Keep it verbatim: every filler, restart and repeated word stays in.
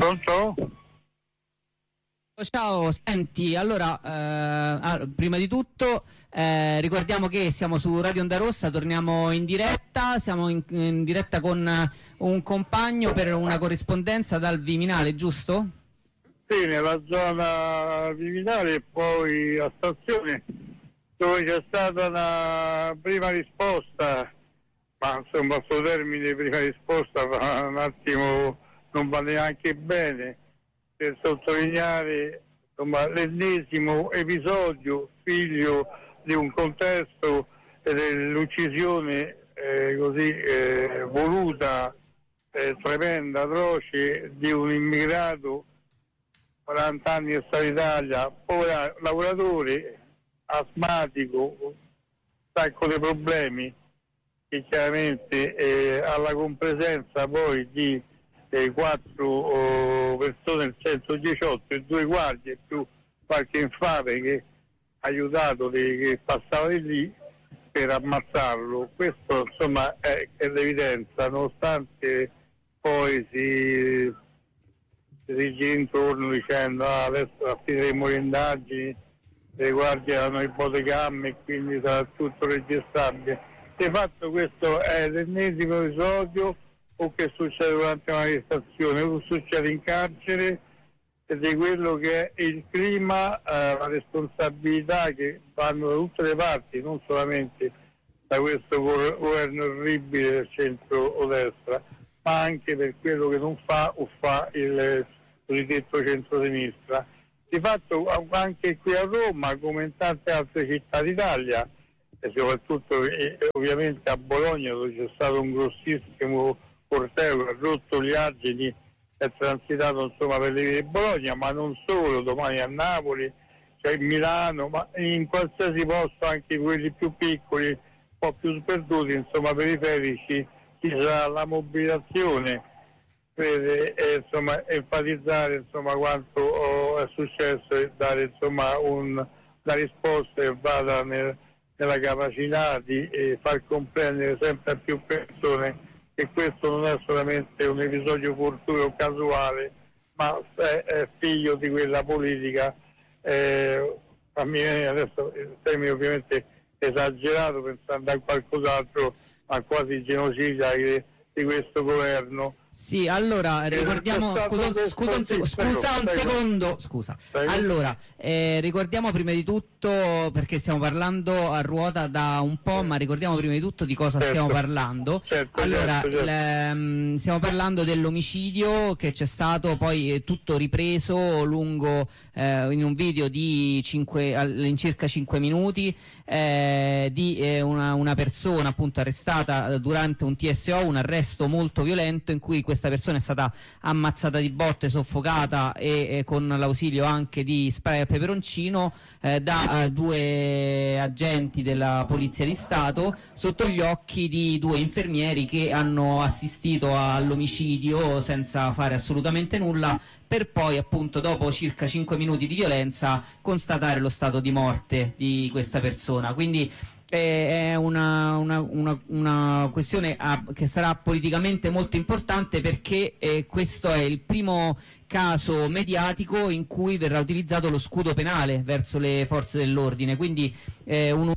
Pronto? Ciao, senti, allora, eh, prima di tutto eh, ricordiamo che siamo su Radio Onda Rossa, torniamo in diretta, siamo in, in diretta con un compagno per una corrispondenza dal Viminale, giusto? Sì, nella zona Viminale e poi a stazione dove c'è stata una prima risposta, ma insomma questo termine prima risposta va un attimo, non va neanche bene, per sottolineare insomma, l'ennesimo episodio figlio di un contesto dell'uccisione eh, così eh, voluta, eh, tremenda, atroce di un immigrato quaranta anni che sta in Italia, ora lavoratore, asmatico, sacco di problemi, che chiaramente eh, alla compresenza poi di eh, quattro oh, persone del centodiciotto e due guardie più qualche infame che ha aiutato le, che passava di lì per ammazzarlo. Questo insomma è, è l'evidenza, nonostante poi si si gira intorno dicendo ah, adesso affideremo le indagini, le guardie hanno ipotecamme e quindi sarà tutto registrabile. Di fatto questo è l'ennesimo episodio o che succede durante una manifestazione o succede in carcere, ed è quello che è il clima, eh, la responsabilità che vanno da tutte le parti, non solamente da questo governo orribile del centro-destra, ma anche per quello che non fa o fa il cosiddetto centro-sinistra. Di fatto anche qui a Roma, come in tante altre città d'Italia, e soprattutto eh, ovviamente a Bologna, dove c'è stato un grossissimo corteo che ha rotto gli argini, è transitato insomma per le vie di Bologna, ma non solo, domani a Napoli, cioè in Milano, ma in qualsiasi posto, anche quelli più piccoli, un po' più sperduti, insomma periferici, ci sarà la mobilitazione per eh, insomma, enfatizzare insomma, quanto oh, è successo e dare insomma, un, una risposta che vada nel, nella capacità di eh, far comprendere sempre a più persone che questo non è solamente un episodio fortuito o casuale, ma è, è figlio di quella politica, eh, a me adesso il termine ovviamente esagerato pensando a qualcos'altro, ma quasi genocida di, di questo governo. Sì, allora ricordiamo, scusa, scusa, un, sec- scusa un secondo, scusa. Allora, eh, ricordiamo prima di tutto, perché stiamo parlando a ruota da un po', ma ricordiamo prima di tutto di cosa certo. stiamo parlando. Certo, allora, certo, certo. Le, stiamo parlando dell'omicidio che c'è stato, poi è tutto ripreso lungo eh, in un video di cinque, in circa cinque minuti, eh, di eh, una, una persona appunto arrestata durante un T S O, un arresto molto violento in cui questa persona è stata ammazzata di botte, soffocata e, e con l'ausilio anche di spray a peperoncino eh, da eh, due agenti della Polizia di Stato sotto gli occhi di due infermieri che hanno assistito all'omicidio senza fare assolutamente nulla, per poi appunto dopo circa cinque minuti di violenza constatare lo stato di morte di questa persona. Quindi è una, una, una, una questione a, che sarà politicamente molto importante, perché eh, questo è il primo caso mediatico in cui verrà utilizzato lo scudo penale verso le forze dell'ordine, quindi eh, uno